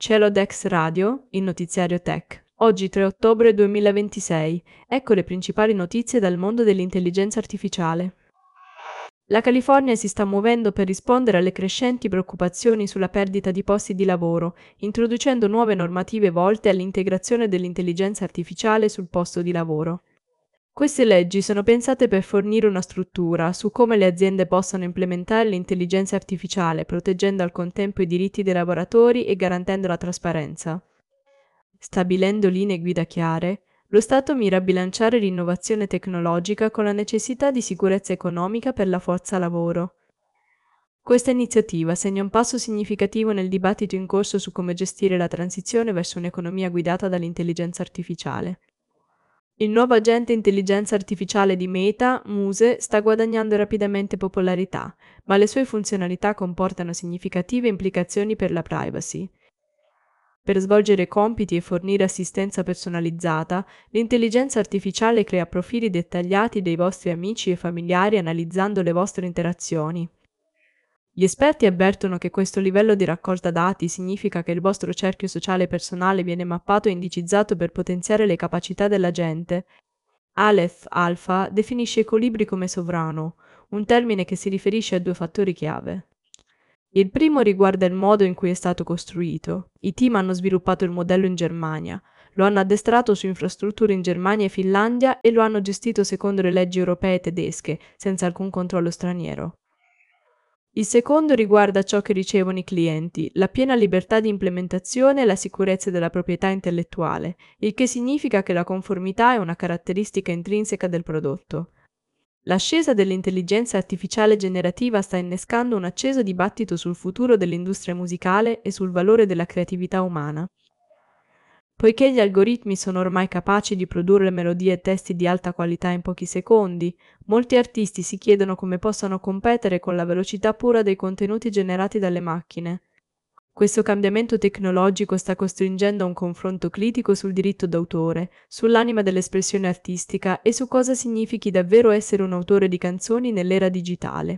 Celodex Radio, il notiziario tech. Oggi 3 ottobre 2026. Ecco le principali notizie dal mondo dell'intelligenza artificiale. La California si sta muovendo per rispondere alle crescenti preoccupazioni sulla perdita di posti di lavoro, introducendo nuove normative volte all'integrazione dell'intelligenza artificiale sul posto di lavoro. Queste leggi sono pensate per fornire una struttura su come le aziende possano implementare l'intelligenza artificiale, proteggendo al contempo i diritti dei lavoratori e garantendo la trasparenza. Stabilendo linee guida chiare, lo Stato mira a bilanciare l'innovazione tecnologica con la necessità di sicurezza economica per la forza lavoro. Questa iniziativa segna un passo significativo nel dibattito in corso su come gestire la transizione verso un'economia guidata dall'intelligenza artificiale. Il nuovo agente intelligenza artificiale di Meta, Muse, sta guadagnando rapidamente popolarità, ma le sue funzionalità comportano significative implicazioni per la privacy. Per svolgere compiti e fornire assistenza personalizzata, l'intelligenza artificiale crea profili dettagliati dei vostri amici e familiari analizzando le vostre interazioni. Gli esperti avvertono che questo livello di raccolta dati significa che il vostro cerchio sociale personale viene mappato e indicizzato per potenziare le capacità dell'agente. Aleph Alpha definisce i colibri come sovrano, un termine che si riferisce a due fattori chiave. Il primo riguarda il modo in cui è stato costruito. I team hanno sviluppato il modello in Germania, lo hanno addestrato su infrastrutture in Germania e Finlandia e lo hanno gestito secondo le leggi europee e tedesche, senza alcun controllo straniero. Il secondo riguarda ciò che ricevono i clienti, la piena libertà di implementazione e la sicurezza della proprietà intellettuale, il che significa che la conformità è una caratteristica intrinseca del prodotto. L'ascesa dell'intelligenza artificiale generativa sta innescando un acceso dibattito sul futuro dell'industria musicale e sul valore della creatività umana. Poiché gli algoritmi sono ormai capaci di produrre melodie e testi di alta qualità in pochi secondi, molti artisti si chiedono come possano competere con la velocità pura dei contenuti generati dalle macchine. Questo cambiamento tecnologico sta costringendo a un confronto critico sul diritto d'autore, sull'anima dell'espressione artistica e su cosa significhi davvero essere un autore di canzoni nell'era digitale.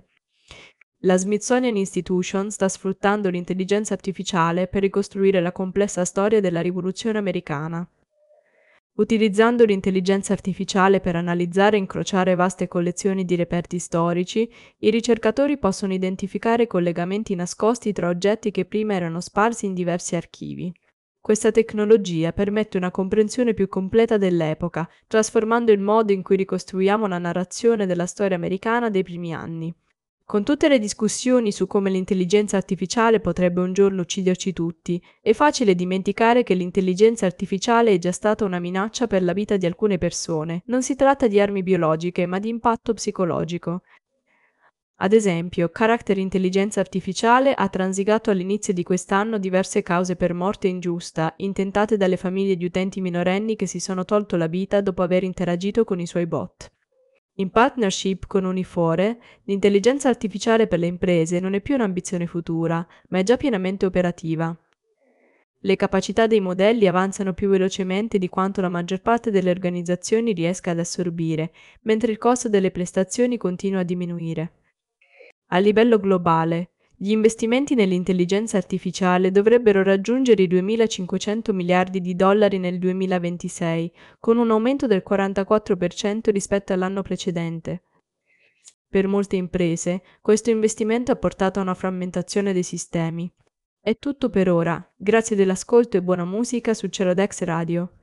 La Smithsonian Institution sta sfruttando l'intelligenza artificiale per ricostruire la complessa storia della rivoluzione americana. Utilizzando l'intelligenza artificiale per analizzare e incrociare vaste collezioni di reperti storici, i ricercatori possono identificare collegamenti nascosti tra oggetti che prima erano sparsi in diversi archivi. Questa tecnologia permette una comprensione più completa dell'epoca, trasformando il modo in cui ricostruiamo la narrazione della storia americana dei primi anni. Con tutte le discussioni su come l'intelligenza artificiale potrebbe un giorno ucciderci tutti, è facile dimenticare che l'intelligenza artificiale è già stata una minaccia per la vita di alcune persone. Non si tratta di armi biologiche, ma di impatto psicologico. Ad esempio, Character Intelligenza Artificiale ha transigato all'inizio di quest'anno diverse cause per morte ingiusta, intentate dalle famiglie di utenti minorenni che si sono tolto la vita dopo aver interagito con i suoi bot. In partnership con Unifore, l'intelligenza artificiale per le imprese non è più un'ambizione futura, ma è già pienamente operativa. Le capacità dei modelli avanzano più velocemente di quanto la maggior parte delle organizzazioni riesca ad assorbire, mentre il costo delle prestazioni continua a diminuire. A livello globale, gli investimenti nell'intelligenza artificiale dovrebbero raggiungere i 2.500 miliardi di dollari nel 2026, con un aumento del 44% rispetto all'anno precedente. Per molte imprese, questo investimento ha portato a una frammentazione dei sistemi. È tutto per ora, grazie dell'ascolto e buona musica su Celodex Radio.